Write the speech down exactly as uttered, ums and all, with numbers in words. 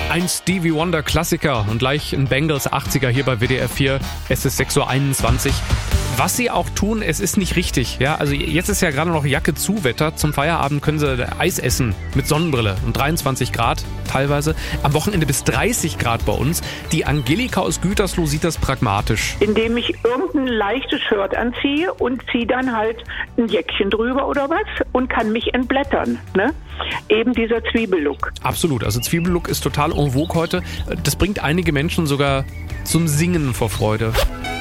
Ein Stevie Wonder Klassiker und gleich ein Bengals achtziger hier bei W D R vier. Es ist sechs Uhr einundzwanzig. Was sie auch tun, es ist nicht richtig. Ja, also jetzt ist ja gerade noch Jacke zu Wetter. Zum Feierabend können sie Eis essen mit Sonnenbrille und dreiundzwanzig Grad teilweise. Am Wochenende bis dreißig Grad bei uns. Die Angelika aus Gütersloh sieht das pragmatisch. Indem ich irgendein leichtes Shirt anziehe und ziehe dann halt ein Jäckchen drüber oder was und kann mich entblättern. Ne? Eben dieser Zwiebellook. Absolut, also Zwiebellook ist total en vogue heute. Das bringt einige Menschen sogar zum Singen vor Freude.